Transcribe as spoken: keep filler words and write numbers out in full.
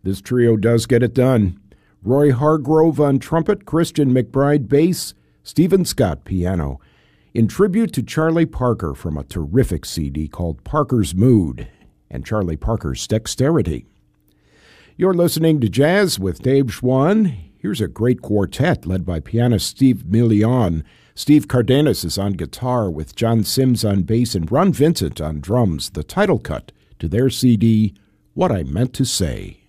This trio does get it done. Roy Hargrove on trumpet, Christian McBride bass, Stephen Scott piano, in tribute to Charlie Parker from a terrific C D called Parker's Mood and Charlie Parker's Dexterity. You're listening to Jazz with Dave Schwann. Here's a great quartet led by pianist Steve Million. Steve Cardenas is on guitar with John Sims on bass and Ron Vincent on drums, the title cut to their C D, What I Meant to Say.